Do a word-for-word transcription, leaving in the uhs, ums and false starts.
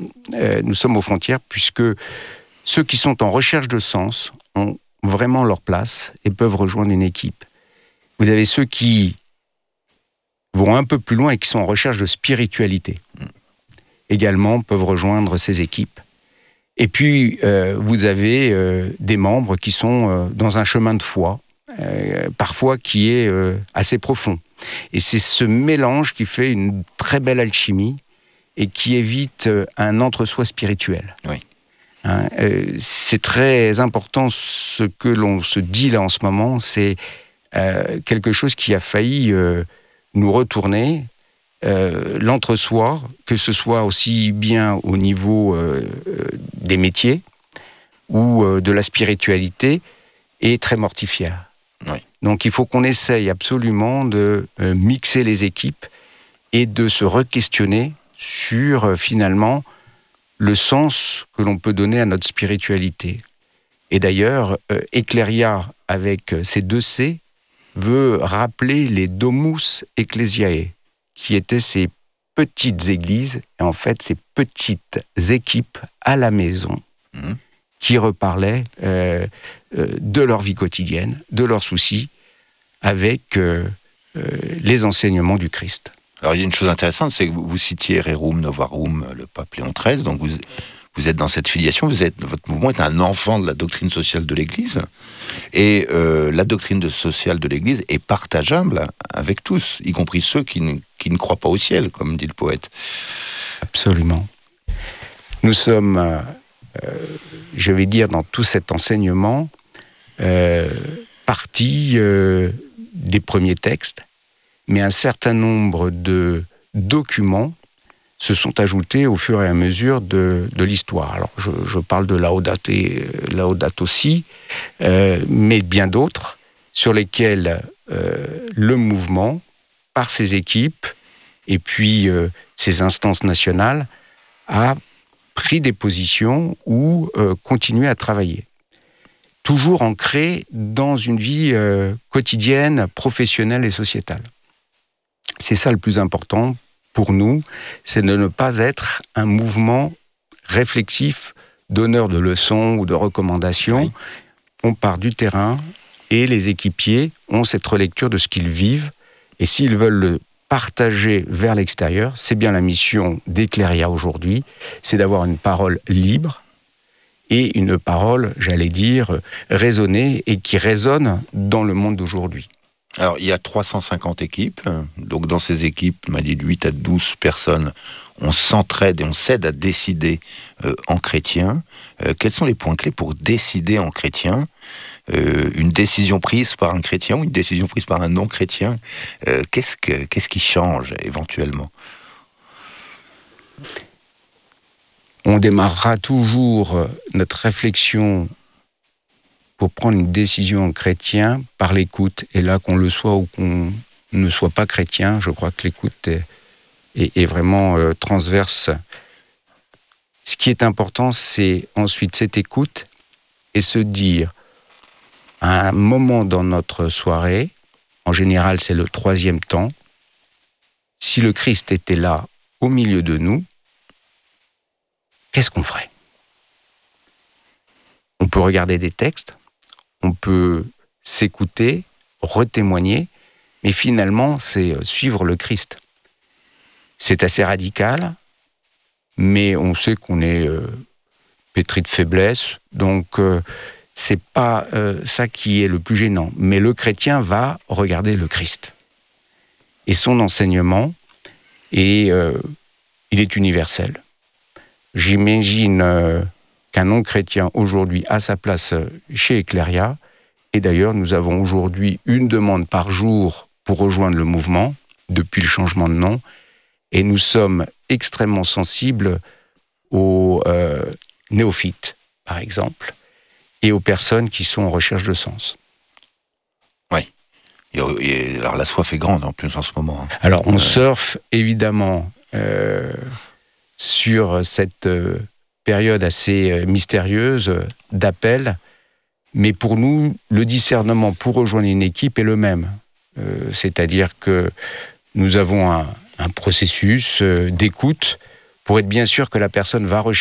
euh, nous sommes aux frontières, puisque ceux qui sont en recherche de sens ont vraiment leur place et peuvent rejoindre une équipe. Vous avez ceux qui vont un peu plus loin et qui sont en recherche de spiritualité. Également peuvent rejoindre ces équipes. Et puis, euh, vous avez euh, des membres qui sont euh, dans un chemin de foi, euh, parfois qui est euh, assez profond. Et c'est ce mélange qui fait une très belle alchimie et qui évite euh, un entre-soi spirituel. Oui. Hein, euh, c'est très important ce que l'on se dit là en ce moment, c'est euh, quelque chose qui a failli euh, nous retourner. Euh, l'entre-soi, que ce soit aussi bien au niveau euh, des métiers ou euh, de la spiritualité, est très mortifère. Oui. Donc il faut qu'on essaye absolument de euh, mixer les équipes et de se re-questionner sur euh, finalement le sens que l'on peut donner à notre spiritualité. Et d'ailleurs, euh, Ecleria, avec ses deux C, veut rappeler les Domus Ecclesiae, qui étaient ces petites églises, et en fait ces petites équipes à la maison, mmh. qui reparlaient euh, euh, de leur vie quotidienne, de leurs soucis, avec euh, euh, les enseignements du Christ. Alors il y a une chose intéressante, c'est que vous citiez Rerum Novarum, le pape Léon treize, donc vous, vous êtes dans cette filiation, vous êtes, votre mouvement est un enfant de la doctrine sociale de l'Église, et euh, la doctrine de sociale de l'Église est partageable avec tous, y compris ceux qui ne, qui ne croient pas au ciel, comme dit le poète. Absolument. Nous sommes, euh, je vais dire, dans tout cet enseignement, euh, partis euh, des premiers textes, mais un certain nombre de documents se sont ajoutés au fur et à mesure de, de l'histoire. Alors, je, je parle de Laudate, Laudate aussi, euh, mais bien d'autres, sur lesquels euh, le mouvement, par ses équipes, et puis euh, ses instances nationales, a pris des positions ou euh, continué à travailler. Toujours ancré dans une vie euh, quotidienne, professionnelle et sociétale. C'est ça le plus important pour nous, c'est de ne pas être un mouvement réflexif, donneur de leçons ou de recommandations. Oui. On part du terrain et les équipiers ont cette relecture de ce qu'ils vivent. Et s'ils veulent le partager vers l'extérieur, c'est bien la mission d'Ecleria aujourd'hui, c'est d'avoir une parole libre et une parole, j'allais dire, raisonnée et qui résonne dans le monde d'aujourd'hui. Alors, il y a trois cent cinquante équipes. Donc, dans ces équipes, on m'a dit de huit à douze personnes, on s'entraide et on s'aide à décider euh, en chrétien. Euh, quels sont les points clés pour décider en chrétien ? euh, Une décision prise par un chrétien ou une décision prise par un non-chrétien, euh, qu'est-ce, que, qu'est-ce qui change éventuellement ? On démarrera toujours notre réflexion pour prendre une décision en chrétien par l'écoute. Et là, qu'on le soit ou qu'on ne soit pas chrétien, je crois que l'écoute est, est, est vraiment euh, transverse. Ce qui est important, c'est ensuite cette écoute et se dire, à un moment dans notre soirée, en général c'est le troisième temps, si le Christ était là au milieu de nous, qu'est-ce qu'on ferait ? On peut regarder des textes, on peut s'écouter, retémoigner, mais finalement, c'est suivre le Christ. C'est assez radical, mais on sait qu'on est euh, pétri de faiblesse, donc euh, c'est pas euh, ça qui est le plus gênant. Mais le chrétien va regarder le Christ. Et son enseignement, et, euh, il est universel. J'imagine euh, qu'un non-chrétien aujourd'hui a sa place chez Ecleria. Et d'ailleurs, nous avons aujourd'hui une demande par jour pour rejoindre le mouvement, depuis le changement de nom. Et nous sommes extrêmement sensibles aux euh, néophytes, par exemple, et aux personnes qui sont en recherche de sens. Oui. Et, et alors la soif est grande en plus en ce moment. Hein. Alors on euh... surfe évidemment euh, sur cette euh, période assez euh, mystérieuse euh, d'appel. Mais pour nous, le discernement pour rejoindre une équipe est le même. Euh, c'est-à-dire que nous avons un, un processus euh, d'écoute pour être bien sûr que la personne va rechercher